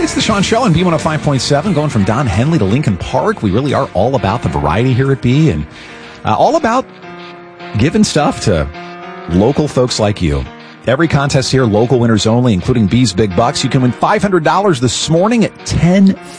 It's the Sean Show on B105.7, going from Don Henley to Lincoln Park. We really are all about the variety here at B, and all about giving stuff to local folks like you. Every contest here, local winners only, including B's Big Bucks. You can win $500 this morning at 10:30.